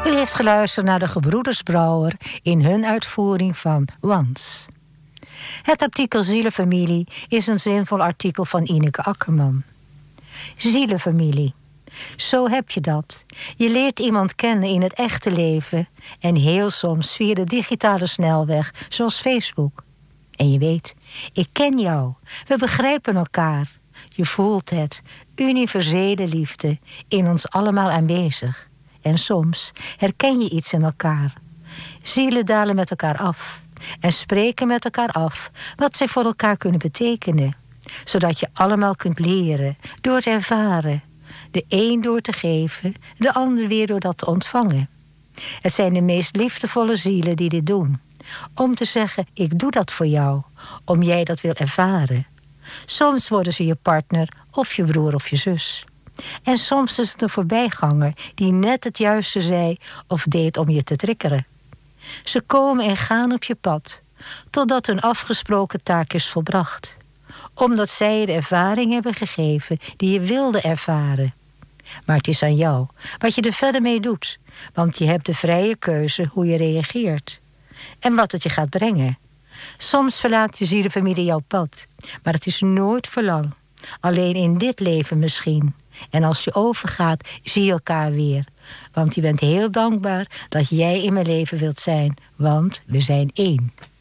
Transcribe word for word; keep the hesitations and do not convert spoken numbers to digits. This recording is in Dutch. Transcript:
U heeft geluisterd naar de Gebroeders Brouwer in hun uitvoering van Once. Het artikel Zielenfamilie is een zinvol artikel van Ineke Akkerman. Zielenfamilie. Zo heb je dat. Je leert iemand kennen in het echte leven en heel soms via de digitale snelweg, zoals Facebook. En je weet, ik ken jou. We begrijpen elkaar. Je voelt het, universele liefde, in ons allemaal aanwezig. En soms herken je iets in elkaar. Zielen dalen met elkaar af en spreken met elkaar af wat zij voor elkaar kunnen betekenen. Zodat je allemaal kunt leren door te ervaren. De een door te geven, de ander weer door dat te ontvangen. Het zijn de meest liefdevolle zielen die dit doen. Om te zeggen, ik doe dat voor jou, om jij dat wil ervaren. Soms worden ze je partner of je broer of je zus. En soms is het een voorbijganger die net het juiste zei of deed om je te triggeren. Ze komen en gaan op je pad, totdat hun afgesproken taak is volbracht. Omdat zij je de ervaring hebben gegeven die je wilde ervaren. Maar het is aan jou wat je er verder mee doet, want je hebt de vrije keuze hoe je reageert. En wat het je gaat brengen. Soms verlaat je zielenfamilie jouw pad, maar het is nooit voor lang. Alleen in dit leven misschien. En als je overgaat, zie je elkaar weer. Want je bent heel dankbaar dat jij in mijn leven wilt zijn, want we zijn één.